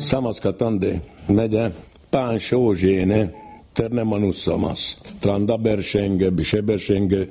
Samaskatande megye Pánsózséne Ternemanuszamas, Trandabersenge, Bisebersenge,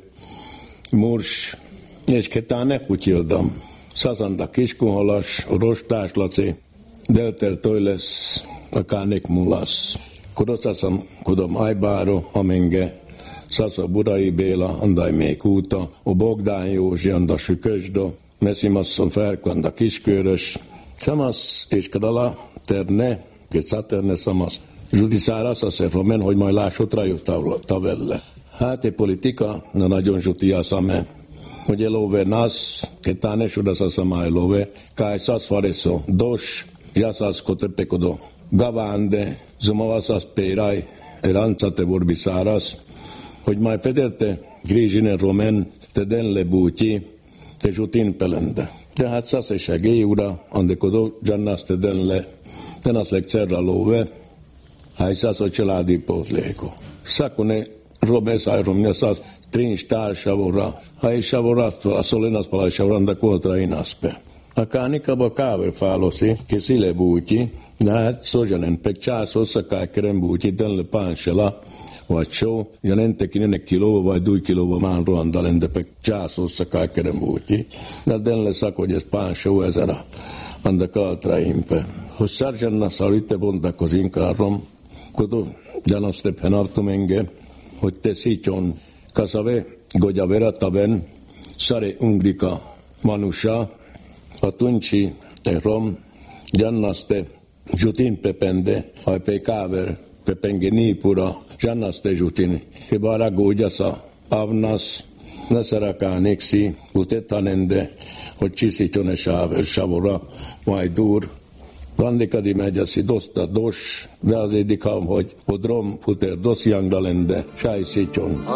Murs, és Ketáne Kutyildam, Szazanda Kiskunhalas, Rostás Laci, Delter Toiles, Akánik Mulasz, Kodocaszam Kodom Ajbáro, Amenge, Szasza Burai Béla, Andaj Mékúta, O Bogdán Józsi, Anda Sükösdo, Messzimasszon Ferkanda Kiskörös, Samasz és Kadala Terne, Ketszaterne Samasz, Zsudiszára Szaszerromen, hogy majd lássot rájött tavelle. Hát, politika, na nagyon zsutia szame. Hogy elove nas, Ketáne Sudaszaszamá elove, Káj Szaszfareso, Dos, Jászász Kotepekodo, Gavánde, Zomavaszász Péraj, Rancate Vorbiszárasz, hogy majd federte Grízsinen Romen, te denle bútyi, te zsutin pelende. De hát szaszese géjúra, andekodó Giannas te denle, tenasz cerra lóve, hájszász a családi pótléko. Szakone robeszájrom, nyaszász trincs társavora, hájsavoratva, a szolenasz palajsavranda koltra inaszpe. A kánikaba káverfáloszi, ke szile bútyi, de hát szozsanen pek csász osszakákeren bútyi, denle pánsela, vagy só, ja nentekin kilóba vagy 2 kilóba mán roandalen, de pek csász osszakákeren bútyi, de denle szakod ez pánsó ezera, anda kaltra impe. Hogy szárjanna szalitte bontakos inkárom, kodo gyanasztep henartumenge, hogy te szítjon kaszave, goja verataven, szare ungrika manusa, a tuncsi te rom, gyanaszte zsutin pepende, haj pe káver, pepenge nípura, gyanaszte zsutin, kebára gógyasza, avnasz, neszarakánékszi, utethanende, hogy csiszítjon e sáver savora, majd dur, Vandikadi megyeszi doszta dos, de az édikam, hogy odrom puter doszjanglalende, sájszítjon.